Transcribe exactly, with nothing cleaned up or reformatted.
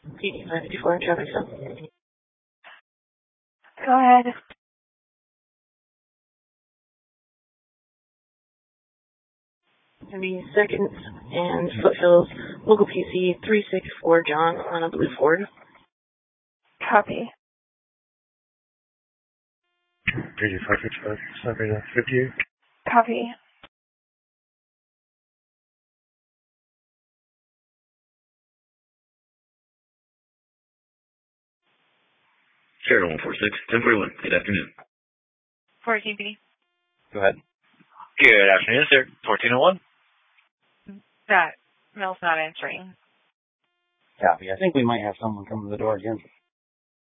P D five fifty-four, traffic stop. Go ahead. Gonna be Second and Foothills, local P C three six four John on a blue Ford. Copy. P D five fifty-five, seven fifty-eight. Copy. Sierra one four six, ten forty-one. Good afternoon. fourteen P D. Go ahead. Good afternoon, sir. fourteen oh one. That Mel's not answering. Copy. I think we might have someone come to the door again.